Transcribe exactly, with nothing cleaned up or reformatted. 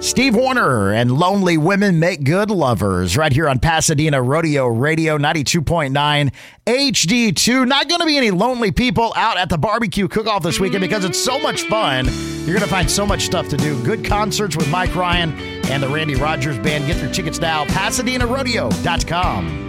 Steve Warner and Lonely Women Make Good Lovers right here on Pasadena Rodeo Radio ninety-two point nine H D two. Not going to be any lonely people out at the barbecue cook-off this weekend because it's so much fun. You're going to find so much stuff to do. Good concerts with Mike Ryan and the Randy Rogers Band. Get your tickets now, Pasadena Rodeo dot com.